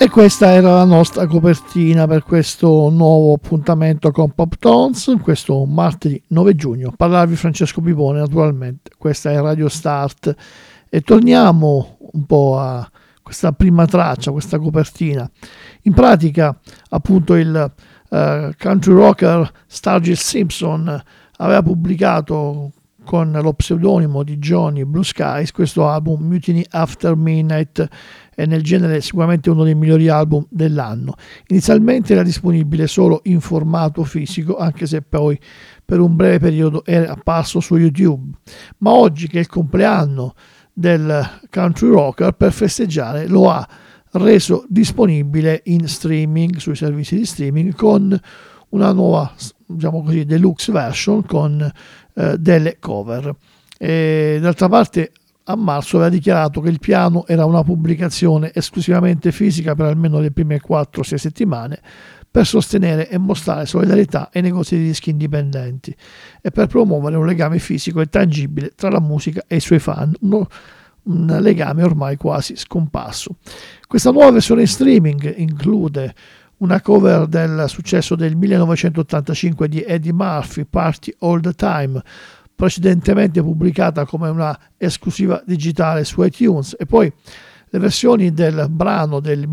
E questa era la nostra copertina per questo nuovo appuntamento con Pop Tones, questo martedì 9 giugno. Parlarvi Francesco Pipone, naturalmente. Questa è Radio Start e torniamo un po' a questa prima traccia, questa copertina. In pratica, appunto, il country rocker Sturgill Simpson aveva pubblicato con lo pseudonimo di Johnny Blue Skies questo album Mutiny After Midnight, è nel genere sicuramente uno dei migliori album dell'anno. Inizialmente era disponibile solo in formato fisico, anche se poi per un breve periodo era apparso su YouTube, ma oggi che è il compleanno del country rocker, per festeggiare lo ha reso disponibile in streaming, sui servizi di streaming, con una nuova, diciamo così, deluxe version con delle cover. E d'altra parte a marzo aveva dichiarato che il piano era una pubblicazione esclusivamente fisica per almeno le prime 4-6 settimane, per sostenere e mostrare solidarietà ai negozi di dischi indipendenti e per promuovere un legame fisico e tangibile tra la musica e i suoi fan, un legame ormai quasi scomparso. Questa nuova versione in streaming include una cover del successo del 1985 di Eddie Murphy, Party All the Time, precedentemente pubblicata come una esclusiva digitale su iTunes, e poi le versioni del brano del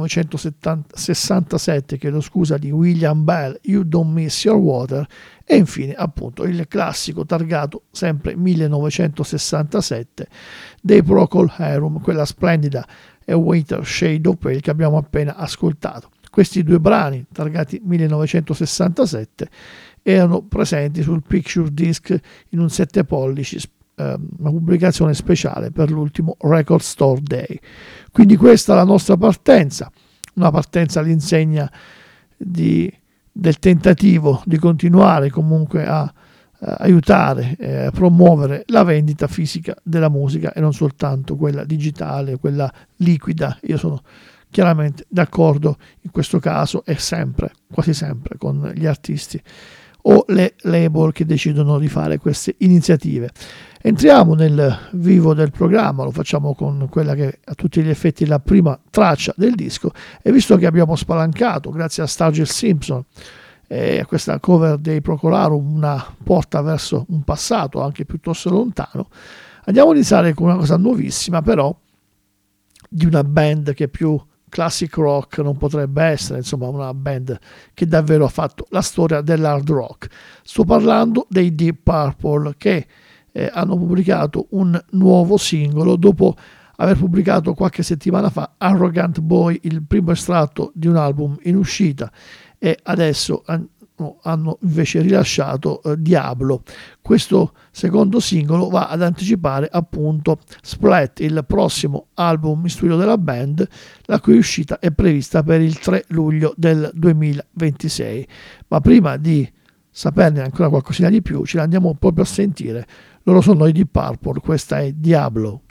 1967, di William Bell, You Don't Miss Your Water, e infine appunto il classico targato sempre 1967 dei Procol Harum, quella splendida A Whiter Shade of Pale che abbiamo appena ascoltato. Questi due brani, targati 1967, erano presenti sul Picture Disc in un 7 pollici, una pubblicazione speciale per l'ultimo Record Store Day. Quindi questa è la nostra partenza, una partenza all'insegna del tentativo di continuare comunque a aiutare, a promuovere la vendita fisica della musica e non soltanto quella digitale, quella liquida. Io sono chiaramente d'accordo in questo caso e sempre, quasi sempre, con gli artisti o le label che decidono di fare queste iniziative. Entriamo nel vivo del programma, lo facciamo con quella che a tutti gli effetti è la prima traccia del disco, e visto che abbiamo spalancato, grazie a Sturgill Simpson e a questa cover dei Procol Harum, una porta verso un passato anche piuttosto lontano, andiamo a iniziare con una cosa nuovissima, però di una band che più classic rock non potrebbe essere, insomma una band che davvero ha fatto la storia dell'hard rock. Sto parlando dei Deep Purple, che hanno pubblicato un nuovo singolo dopo aver pubblicato qualche settimana fa Arrogant Boy, il primo estratto di un album in uscita, e adesso hanno invece rilasciato Diablo. Questo secondo singolo va ad anticipare appunto Splat, il prossimo album in studio della band, la cui uscita è prevista per il 3 luglio del 2026. Ma prima di saperne ancora qualcosina di più, ce l'andiamo proprio a sentire. Loro sono i Deep Purple, questa è Diablo.